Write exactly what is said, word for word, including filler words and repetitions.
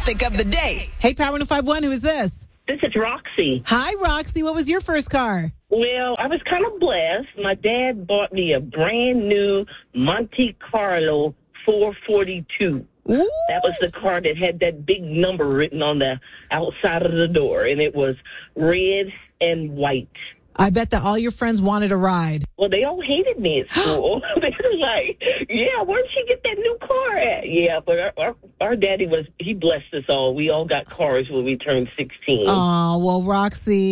topic of the day. Hey, Power one oh five one, who is this? This is Roxy. Hi, Roxy. What was your first car? Well, I was kind of blessed. My dad bought me a brand new Monte Carlo four forty-two. Ooh. That was the car that had that big number written on the outside of the door, and it was red and white. I bet that all your friends wanted a ride. Well, they all hated me at school. They were like, yeah, where'd she get that new car at? Yeah, but our, our, our daddy was, he blessed us all. We all got cars when we turned sixteen. Oh, well, Roxy,